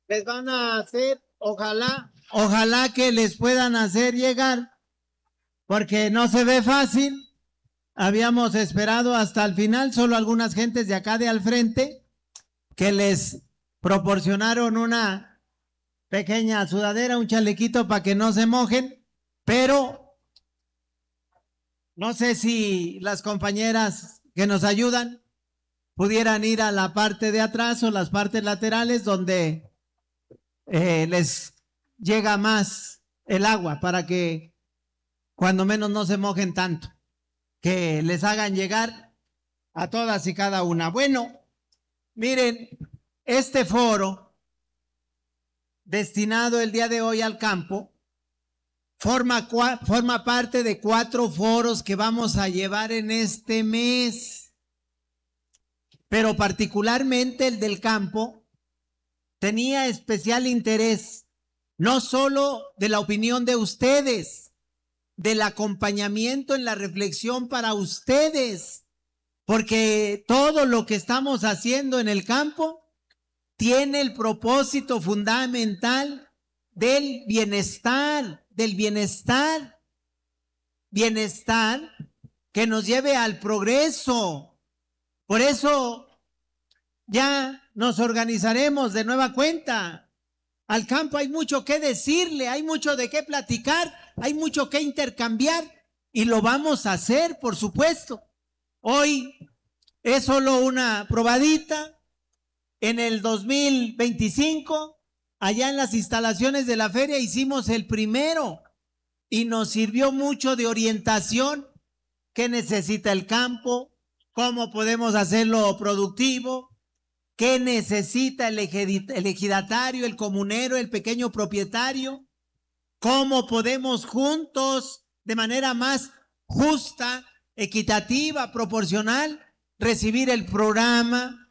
les van a hacer, ojalá que les puedan hacer llegar, porque no se ve fácil. Habíamos esperado hasta el final, solo algunas gentes de acá de al frente, que les proporcionaron una pequeña sudadera, un chalequito para que no se mojen, pero no sé si las compañeras que nos ayudan pudieran ir a la parte de atrás o las partes laterales donde les llega más el agua para que cuando menos no se mojen tanto, que les hagan llegar a todas y cada una. Bueno, miren, este foro destinado el día de hoy al campo forma parte de 4 foros que vamos a llevar en este mes, pero particularmente el del campo tenía especial interés, no solo de la opinión de ustedes, del acompañamiento en la reflexión para ustedes, porque todo lo que estamos haciendo en el campo tiene el propósito fundamental del bienestar que nos lleve al progreso. Por eso ya nos organizaremos de nueva cuenta. Al campo hay mucho que decirle, hay mucho de qué platicar, hay mucho que intercambiar y lo vamos a hacer, por supuesto. Hoy es solo una probadita. En el 2025, allá en las instalaciones de la feria, hicimos el primero y nos sirvió mucho de orientación. ¿Qué necesita el campo? ¿Cómo podemos hacerlo productivo? ¿Qué necesita el ejidatario, el comunero, el pequeño propietario? ¿Cómo podemos juntos, de manera más justa, equitativa, proporcional, recibir el programa,